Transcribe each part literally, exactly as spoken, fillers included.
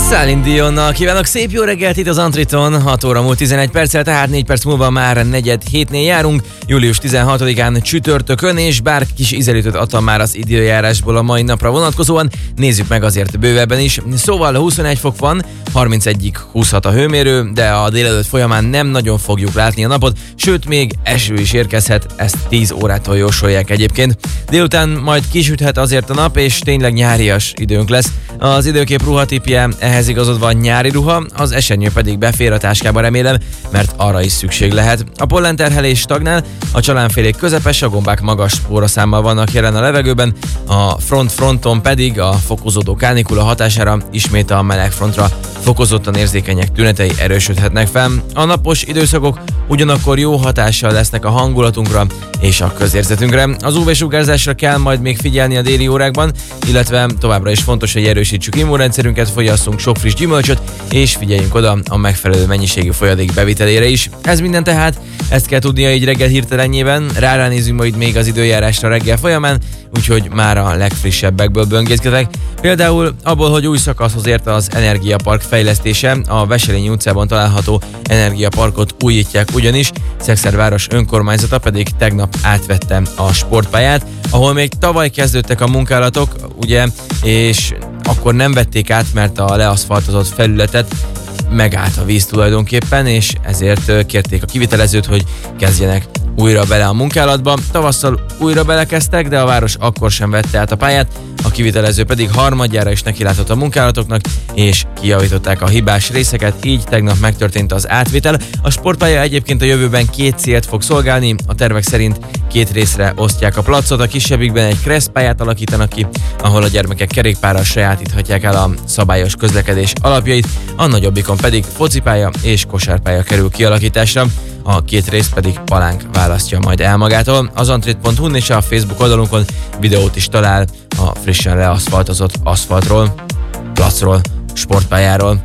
Celine Dionnal kívánok szép jó reggelt itt az Antriton, hat óra múlt tizenegy perccel, tehát négy perc múlva már negyed hétnél járunk, július tizenhatodikán csütörtökön, és bár kis ízelítőt adtam már az időjárásból a mai napra vonatkozóan, nézzük meg azért bővebben is. Szóval huszonegy fok van, harmincegyig húzhat a hőmérő, de a délelőtt folyamán nem nagyon fogjuk látni a napot, sőt még eső is érkezhet, ezt tíz órától jósolják egyébként. Délután majd kisüthet azért a nap, és tényleg nyárias időnk lesz. Az időkép ruhatípje ehhez igazodva nyári ruha, az esernyő pedig befér a táskába, remélem, mert arra is szükség lehet. A pollenterhelés stagnál, a csalánfélék közepes, a gombák magas spóraszámmal vannak jelen a levegőben, a front-fronton pedig a fokozódó kánikula hatására ismét a meleg frontra fokozottan érzékenyek tünetei erősödhetnek fel. A napos időszakok ugyanakkor jó hatással lesznek a hangulatunkra és a közérzetünkre. Az ú vé-sugárzásra kell majd még figyelni a déli órákban, illetve továbbra is fontos, hogy erősítsük immunrendszerünket, fogyasszunk sok friss gyümölcsöt, és figyeljünk oda a megfelelő mennyiségű folyadék bevitelére is. Ez minden tehát, ezt kell tudnia így reggel hirtelenjében, ráránézünk majd még az időjárásra reggel folyamán, úgyhogy már a legfrissebbekből böngészgetek. Például abból, hogy új szakaszhoz érte az Energiapark fejlesztése, a Veselényi utcában található Energiaparkot újítják ugyanis, Szekszerváros önkormányzata pedig tegnap átvette a sportpályát, ahol még tavaly kezdődtek a munkálatok, ugye, és akkor nem vették át, mert a leaszfaltozott felületet megállt a víz tulajdonképpen, és ezért kérték a kivitelezőt, hogy kezdjenek újra bele a munkálatba. Tavasszal újra belekezdtek, de a város akkor sem vette át a pályát, a kivitelező pedig harmadjára is nekilátott a munkálatoknak, és kijavították a hibás részeket, így tegnap megtörtént az átvétel. A sportpálya egyébként a jövőben két célt fog szolgálni, a tervek szerint két részre osztják a placot, a kisebbikben egy kresszpályát alakítanak ki, ahol a gyermekek kerékpárral sajátíthatják el a szabályos közlekedés alapjait, a nagyobbikon pedig focipálya és kosárpálya kerül kialakításra. A két rész pedig palánk választja majd el magától. Az antrit pont hu-n és a Facebook oldalunkon videót is talál a frissen leaszfaltozott aszfaltról, placról, sportpályáról.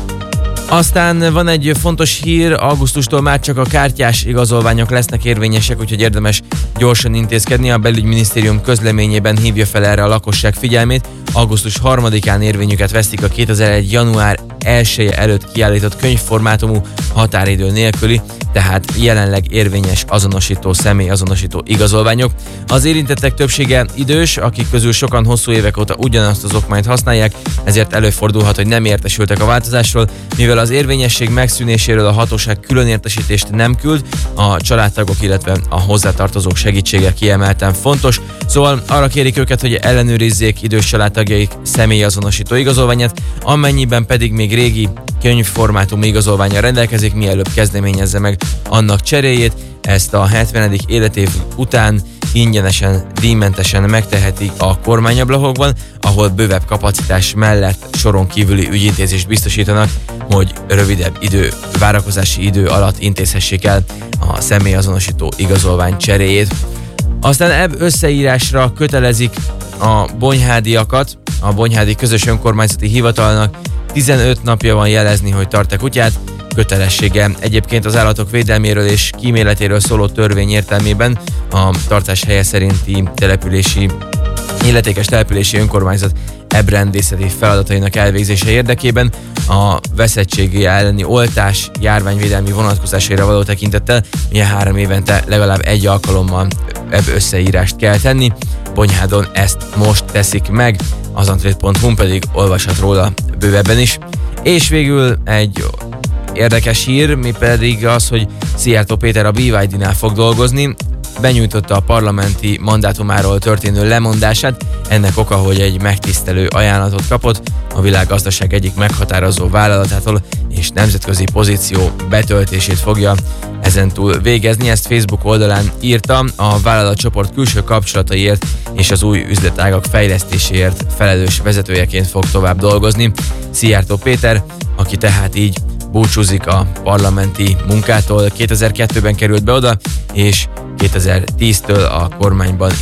Aztán van egy fontos hír, augusztustól már csak a kártyás igazolványok lesznek érvényesek, úgyhogy érdemes gyorsan intézkedni. A belügyminisztérium közleményében hívja fel erre a lakosság figyelmét. augusztus harmadikán érvényüket vesztik a kétezer-egy. január elseje előtt kiállított könyvformátumú határidő nélküli, tehát jelenleg érvényes azonosító, személyazonosító igazolványok. Az érintettek többsége idős, akik közül sokan hosszú évek óta ugyanazt az okmányt használják, ezért előfordulhat, hogy nem értesültek a változásról, mivel az érvényesség megszűnéséről a hatóság külön értesítést nem küld, a családtagok, illetve a hozzátartozók segítsége kiemelten fontos, szóval arra kérik őket, hogy ellenőrizzék idős családtagjaik személyazonosító igazolványát, amennyiben pedig még régi könyvformátumú igazolvánnyal rendelkezik, mielőbb kezdeményezze meg annak cseréjét. Ezt a hetvenedik életév után ingyenesen, díjmentesen megtehetik a kormányablakokban, ahol bővebb kapacitás mellett soron kívüli ügyintézést biztosítanak, hogy rövidebb idő, várakozási idő alatt intézhessék el a személyazonosító igazolvány cseréjét. Aztán ebb összeírásra kötelezik a bonyhádiakat, a Bonyhádi Közös Önkormányzati Hivatalnak tizenöt napja van jelezni, hogy tart-e kutyát, kötelessége. Egyébként az állatok védelméről és kíméletéről szóló törvény értelmében a tartás helye szerinti települési, illetékes települési önkormányzat ebrendészeti feladatainak elvégzése érdekében a veszettségi elleni oltás járványvédelmi vonatkozásaira való tekintettel milyen három évente legalább egy alkalommal ebb összeírást kell tenni. Bonyhádon ezt most teszik meg, az antrit pont hu-n pedig olvashat róla bővebben is. És végül egy érdekes hír, mi pedig az, hogy Szijjártó Péter a bé vé dé-nál fog dolgozni, benyújtotta a parlamenti mandátumáról történő lemondását, ennek oka, hogy egy megtisztelő ajánlatot kapott a világgazdaság egyik meghatározó vállalatától, és nemzetközi pozíció betöltését fogja ezentúl végezni. Ezt Facebook oldalán írta, a vállalatcsoport külső kapcsolataiért és az új üzletágak fejlesztéséért felelős vezetőjeként fog tovább dolgozni. Szijjártó Péter, aki tehát így búcsúzik a parlamenti munkától, kétezer-kettőben került be oda, és kétezer-tíztől a kormányban is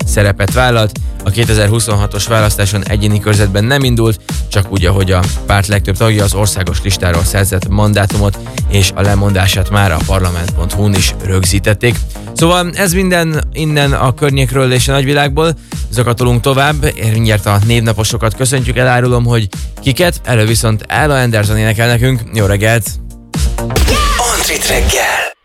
szerepet vállalt. A kétezer-huszonhatos választáson egyéni körzetben nem indult, csak úgy, ahogy a párt legtöbb tagja az országos listáról szerzett mandátumot, és a lemondását már a parlament pont hu-n is rögzítették. Szóval ez minden innen a környékről és a nagyvilágból. Zakatolunk tovább, mindjárt a névnaposokat köszöntjük, elárulom, hogy kiket, elő viszont Ella Anderson énekel nekünk. Jó reggelt! Antrit reggel!